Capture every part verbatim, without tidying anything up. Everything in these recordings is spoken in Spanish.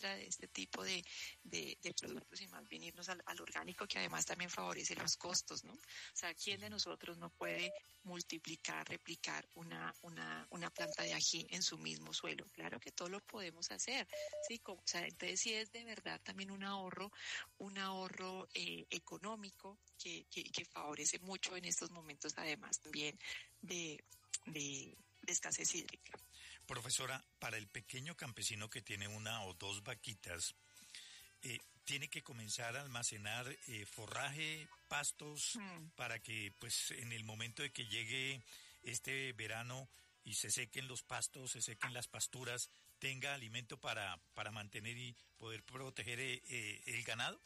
contra de este tipo de, de, de productos y más bien irnos al, al orgánico, que además también favorece los costos, ¿no? O sea, ¿quién de nosotros no puede multiplicar, replicar una, una, una planta de ají en su mismo suelo? Claro que todo lo podemos hacer, ¿sí? Como, o sea, entonces sí es de verdad también un ahorro, un ahorro eh, económico que, que, que favorece mucho en estos momentos, además también de, de, de escasez hídrica. Profesora, para el pequeño campesino que tiene una o dos vaquitas, eh, tiene que comenzar a almacenar eh, forraje, pastos, mm. para que pues en el momento de que llegue este verano y se sequen los pastos, se sequen las pasturas, tenga alimento para, para mantener y poder proteger eh, eh, el ganado.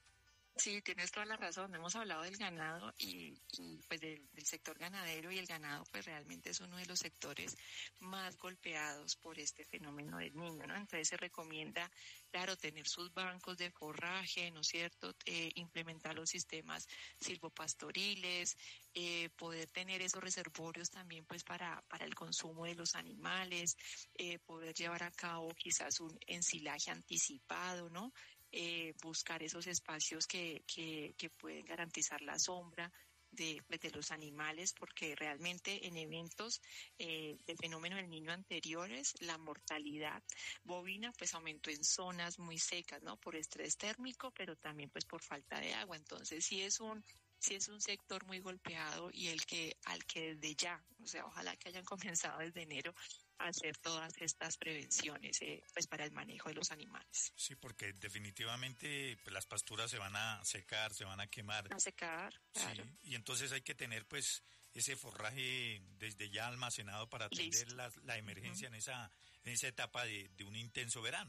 Sí, tienes toda la razón. Hemos hablado del ganado y, y pues del, del sector ganadero, y el ganado pues realmente es uno de los sectores más golpeados por este fenómeno del niño, ¿no? Entonces se recomienda, claro, tener sus bancos de forraje, ¿no es cierto? Eh, implementar los sistemas silvopastoriles, eh, poder tener esos reservorios también pues para, para el consumo de los animales, eh, poder llevar a cabo quizás un ensilaje anticipado, ¿no? Eh, buscar esos espacios que, que, que pueden garantizar la sombra de, de los animales, porque realmente en eventos eh, del fenómeno del niño anteriores, la mortalidad bovina pues aumentó en zonas muy secas, ¿no? Por estrés térmico, pero también pues por falta de agua. Entonces sí es un sí es un sector muy golpeado, y el que al que desde ya, o sea, ojalá que hayan comenzado desde enero a hacer todas estas prevenciones eh, pues para el manejo de los animales. Sí, porque definitivamente pues, las pasturas se van a secar, se van a quemar. A secar, claro. Sí, y entonces hay que tener pues ese forraje desde ya almacenado para atender la, la emergencia uh-huh. en esa en esa etapa de, de un intenso verano.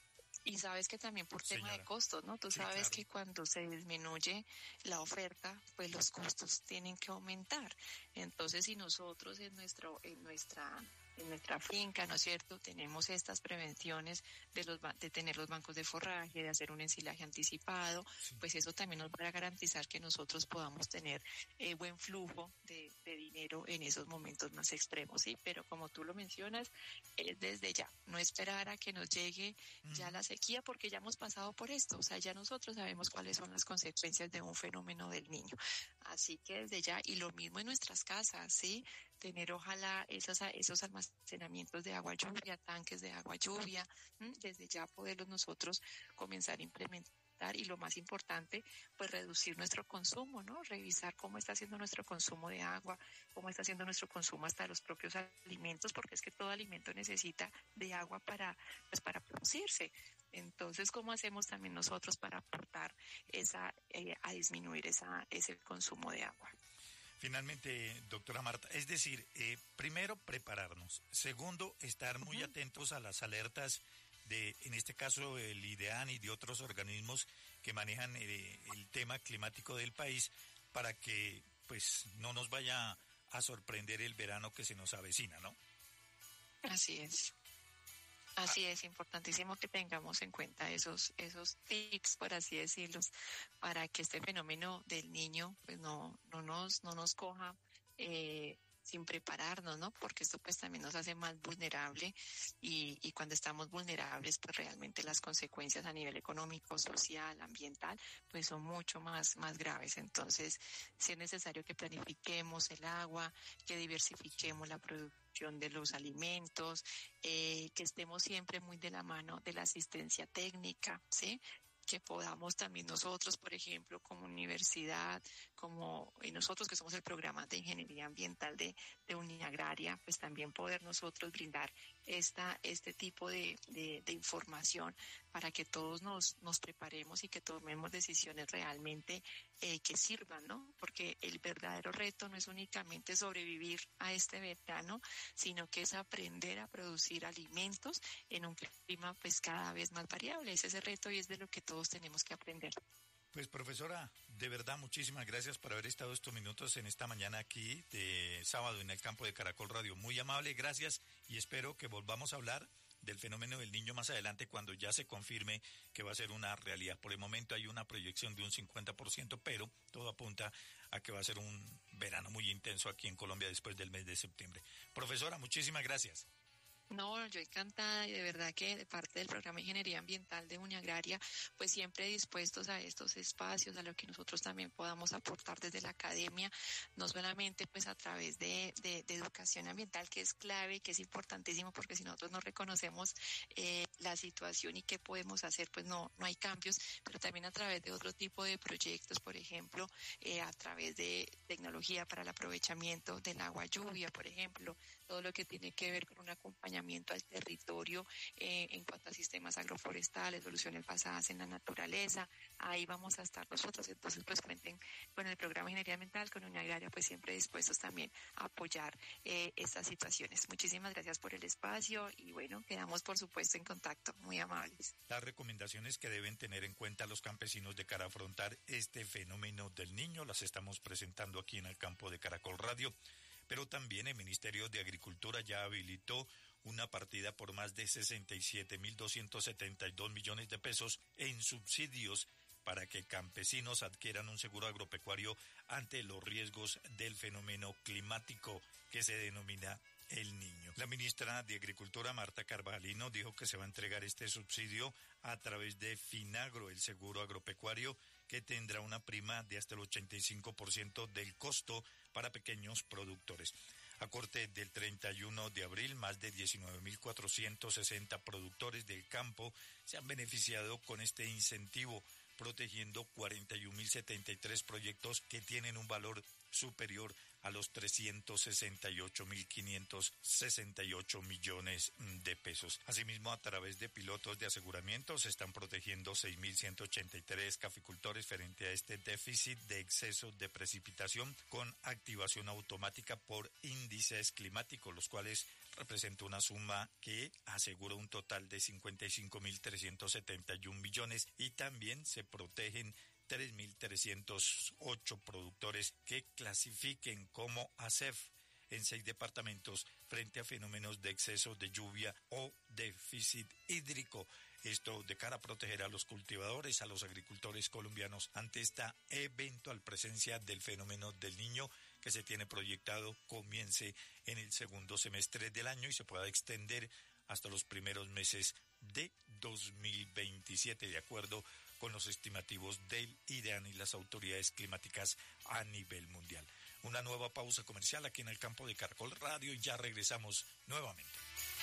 Y sabes que también por tema Señora. de costos, ¿no? Tú sí, sabes claro. que cuando se disminuye la oferta, pues los costos tienen que aumentar. Entonces, si nosotros en nuestro, en nuestra, en nuestra finca, ¿no es cierto?, tenemos estas prevenciones de los de tener los bancos de forraje, de hacer un ensilaje anticipado, sí. pues eso también nos va a garantizar que nosotros podamos tener eh, buen flujo de, de dinero en esos momentos más extremos, ¿sí? Pero como tú lo mencionas, es desde ya, no esperar a que nos llegue mm. ya la sequía, porque ya hemos pasado por esto, o sea, ya nosotros sabemos cuáles son las consecuencias de un fenómeno del niño. Así que desde ya, y lo mismo en nuestras casas, ¿sí? Tener ojalá esos, esos almacenamientos de agua lluvia, tanques de agua lluvia, ¿m? desde ya poderlos nosotros comenzar a implementar. Y lo más importante, pues reducir nuestro consumo, ¿no? Revisar cómo está haciendo nuestro consumo de agua, cómo está haciendo nuestro consumo hasta de los propios alimentos, porque es que todo alimento necesita de agua para, pues para producirse. Entonces, ¿cómo hacemos también nosotros para aportar esa, eh, a disminuir esa, ese consumo de agua? Finalmente, doctora Marta, es decir, eh, primero prepararnos, segundo, estar muy uh-huh. atentos a las alertas de, en este caso, el IDEAN y de otros organismos que manejan eh, el tema climático del país, para que pues no nos vaya a sorprender el verano que se nos avecina, ¿no? Así es. Así es, importantísimo que tengamos en cuenta esos esos tips, por así decirlos, para que este fenómeno del niño pues no no nos no nos coja eh, sin prepararnos, ¿no? Porque esto pues también nos hace más vulnerable, y, y cuando estamos vulnerables pues realmente las consecuencias a nivel económico, social, ambiental pues son mucho más más graves. Entonces sí es necesario que planifiquemos el agua, que diversifiquemos la producción de los alimentos, eh, que estemos siempre muy de la mano de la asistencia técnica, ¿sí? Que podamos también nosotros, por ejemplo, como universidad, como y nosotros que somos el programa de ingeniería ambiental de, de Uniagraria, pues también poder nosotros brindar esta este tipo de, de, de información para que todos nos nos preparemos y que tomemos decisiones realmente eh, que sirvan, ¿no? Porque el verdadero reto no es únicamente sobrevivir a este verano, sino que es aprender a producir alimentos en un clima pues cada vez más variable. Ese es el reto y es de lo que todos tenemos que aprender. Pues profesora, de verdad muchísimas gracias por haber estado estos minutos en esta mañana aquí de sábado en el campo de Caracol Radio. Muy amable, gracias, y espero que volvamos a hablar del fenómeno del niño más adelante cuando ya se confirme que va a ser una realidad. Por el momento hay una proyección de un cincuenta por ciento, pero todo apunta a que va a ser un verano muy intenso aquí en Colombia después del mes de septiembre. Profesora, muchísimas gracias. No, yo encantada y de verdad que de parte del programa de Ingeniería Ambiental de Uniagraria, pues siempre dispuestos a estos espacios, a lo que nosotros también podamos aportar desde la academia, no solamente pues a través de, de, de educación ambiental, que es clave y que es importantísimo, porque si nosotros no reconocemos eh, la situación y qué podemos hacer, pues no, no hay cambios, pero también a través de otro tipo de proyectos, por ejemplo, eh, a través de tecnología para el aprovechamiento del agua lluvia, por ejemplo, todo lo que tiene que ver con un acompañamiento al territorio eh, en cuanto a sistemas agroforestales, soluciones basadas en la naturaleza. Ahí vamos a estar nosotros. Entonces, pues cuenten con el programa de Ingeniería Ambiental, con Uniagraria, pues siempre dispuestos también a apoyar eh, estas situaciones. Muchísimas gracias por el espacio y bueno, quedamos por supuesto en contacto. Muy amables. Las recomendaciones que deben tener en cuenta los campesinos de cara a afrontar este fenómeno del niño las estamos presentando aquí en el campo de Caracol Radio. Pero también el Ministerio de Agricultura ya habilitó una partida por más de sesenta y siete mil doscientos setenta y dos millones de pesos en subsidios para que campesinos adquieran un seguro agropecuario ante los riesgos del fenómeno climático que se denomina El Niño. La ministra de Agricultura, Marta Carvalino, dijo que se va a entregar este subsidio a través de Finagro, el seguro agropecuario, que tendrá una prima de hasta el ochenta y cinco por ciento del costo para pequeños productores. A corte del treinta y uno de abril, más de diecinueve mil cuatrocientos sesenta productores del campo se han beneficiado con este incentivo, protegiendo cuarenta y un mil setenta y tres proyectos que tienen un valor superior a los trescientos sesenta y ocho mil quinientos sesenta y ocho millones de pesos. Asimismo, a través de pilotos de aseguramiento se están protegiendo seis mil ciento ochenta y tres caficultores frente a este déficit de exceso de precipitación con activación automática por índices climáticos, los cuales representa una suma que asegura un total de cincuenta y cinco mil trescientos setenta y un millones y también se protegen tres mil trescientos ocho productores que clasifiquen como A S E F en seis departamentos frente a fenómenos de exceso de lluvia o déficit hídrico. Esto de cara a proteger a los cultivadores, a los agricultores colombianos ante esta eventual presencia del fenómeno del Niño que se tiene proyectado comience en el segundo semestre del año y se pueda extender hasta los primeros meses de dos mil veintisiete, de acuerdo con los estimativos del IDEAN y las autoridades climáticas a nivel mundial. Una nueva pausa comercial aquí en el campo de Caracol Radio y ya regresamos nuevamente.